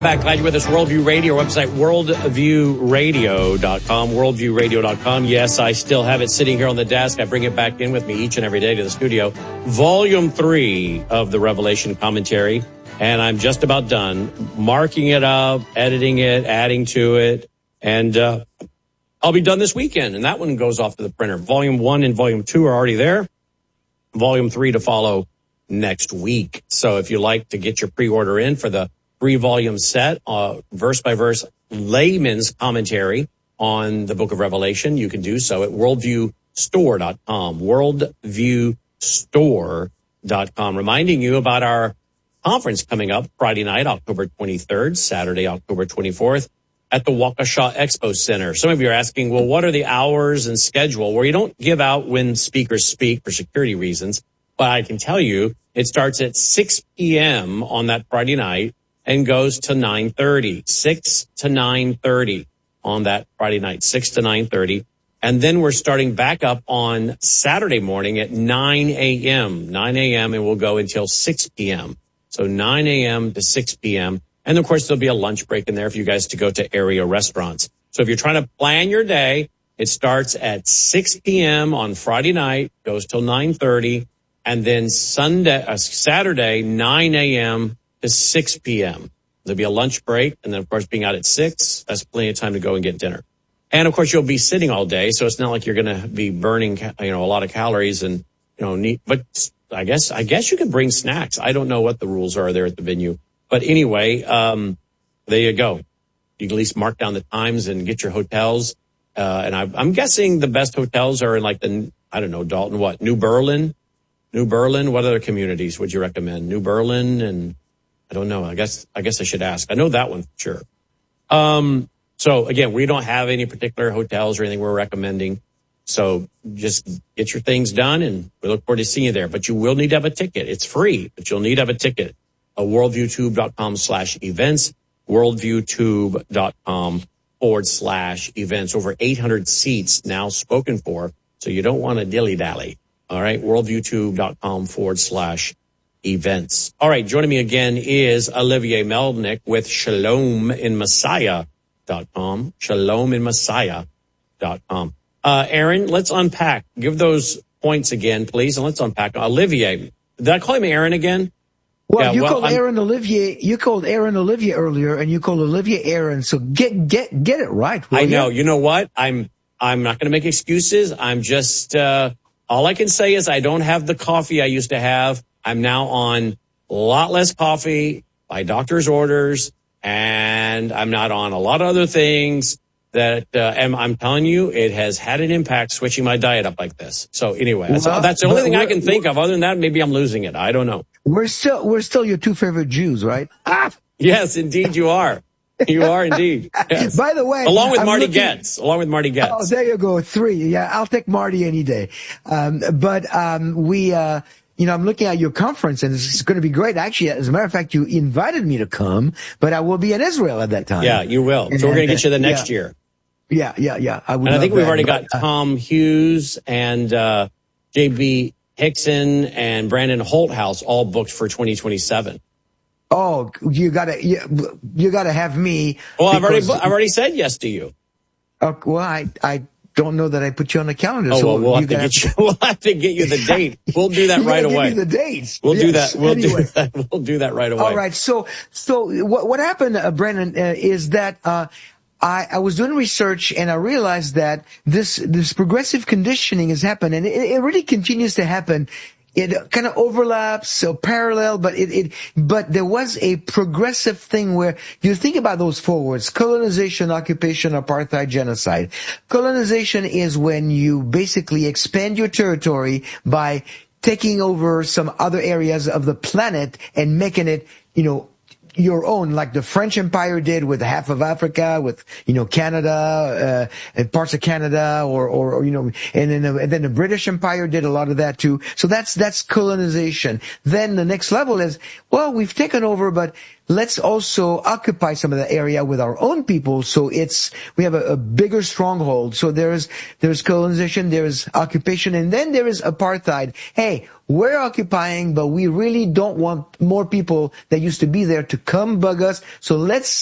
Back, glad you're with us. Worldview Radio, our website, worldviewradio.com, worldviewradio.com. Yes, I still have it sitting here on the desk. I bring it back in with me each and every day to the studio. Volume 3 of the Revelation commentary. And I'm just about done marking it up, editing it, adding to it. And I'll be done this weekend. And that one goes off to the printer. Volume 1 and Volume 2 are already there. Volume 3 to follow next week. So if you like to get your pre-order in for the 3-volume set, verse by verse layman's commentary on the book of Revelation, you can do so at worldviewstore.com, worldviewstore.com. Reminding you about our conference coming up Friday night, October 23rd, Saturday, October 24th at the Waukesha Expo Center. Some of you are asking, well, what are the hours and schedule? Well, you don't give out when speakers speak for security reasons, but I can tell you it starts at 6 p.m. on that Friday night and goes to 9:30, 6 to 9:30 on that Friday night, 6 to 9:30. And then we're starting back up on Saturday morning at 9 a.m., and we'll go until 6 p.m. So 9 a.m. to 6 p.m. And of course, there'll be a lunch break in there for you guys to go to area restaurants. So if you're trying to plan your day, it starts at 6 p.m. on Friday night, goes till 9:30, and then Saturday, 9 a.m. to 6 p.m. There'll be a lunch break, and then, of course, being out at 6, that's plenty of time to go and get dinner. And, of course, you'll be sitting all day, so it's not like you're going to be burning, a lot of calories and, but I guess you can bring snacks. I don't know what the rules are there at the venue. But anyway, there you go. You can at least mark down the times and get your hotels. And I'm guessing the best hotels are in Dalton, New Berlin. What other communities would you recommend? New Berlin and I don't know. I guess I should ask. I know that one for sure. So again, we don't have any particular hotels or anything we're recommending. So just get your things done and we look forward to seeing you there. But you will need to have a ticket. It's free, but you'll need to have a ticket. worldviewtube.com/events, worldviewtube.com/events. Over 800 seats now spoken for. So you don't want to dilly-dally. All right. worldviewtube.com/events. All right. Joining me again is Olivier Melnick with ShalomInMessiah.com. ShalomInMessiah.com. Aaron, let's unpack. Give those points again, please. And let's unpack. Olivier. Did I call him Aaron again? Well, called Aaron Olivier. You called Aaron Olivier earlier, and you called Olivier Aaron. So get it right. I know. You know what? I'm not going to make excuses. I'm just, all I can say is I don't have the coffee I used to have. I'm now on a lot less coffee by doctor's orders, and I'm not on a lot of other things that, and I'm telling you, it has had an impact switching my diet up like this. So anyway, that's the only thing I can think of. Other than that, maybe I'm losing it. I don't know. We're still your two favorite Jews, right? Yes, indeed you are. You are indeed. Yes. By the way, along with Marty Getz. Oh, there you go. 3. Yeah, I'll take Marty any day. I'm looking at your conference and it's going to be great. Actually, as a matter of fact, you invited me to come, but I will be in Israel at that time. Yeah, you will. So we're going to get you the next year. Yeah. I think we've already got Tom Hughes and J.B. Hickson and Brandon Holthouse all booked for 2027. Oh, you gotta have me. Well, I've already said yes to you. Well, I don't know that I put you on the calendar. Oh, well, we'll have to get you the date. We'll do that right away. Give me the dates. We'll do that. We'll do that right away. All right. So what happened, Brandon, is that, I was doing research and I realized that this progressive conditioning has happened, and it really continues to happen. It kind of overlaps, so parallel, but there was a progressive thing where you think about those 4 words: colonization, occupation, apartheid, genocide. Colonization is when you basically expand your territory by taking over some other areas of the planet and making it, your own, like the French Empire did with half of Africa, with, Canada, and parts of Canada, and then the British Empire did a lot of that too. So that's colonization. Then the next level is, well, we've taken over, but let's also occupy some of the area with our own people. So we have a bigger stronghold. So there's colonization, there's occupation, and then there is apartheid. Hey, we're occupying, but we really don't want more people that used to be there to come bug us. So let's